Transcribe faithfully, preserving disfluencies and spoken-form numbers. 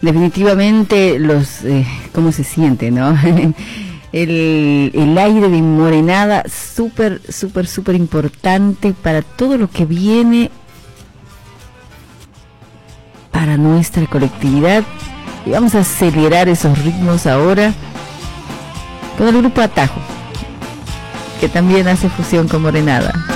definitivamente los, eh, ¿cómo se siente, no? el, el aire de Morenada, súper, súper, súper importante para todo lo que viene para nuestra colectividad. Y vamos a acelerar esos ritmos ahora con el grupo Atajo, que también hace fusión con Morenada.